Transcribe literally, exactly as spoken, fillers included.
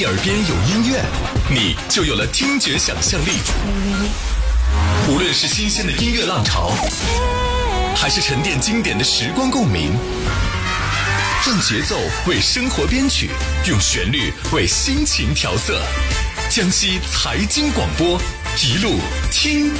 你耳边有音乐，你就有了听觉想象力。无论是新鲜的音乐浪潮，还是沉淀经典的时光共鸣，用节奏为生活编曲，用旋律为心情调色。江西财经广播，一路听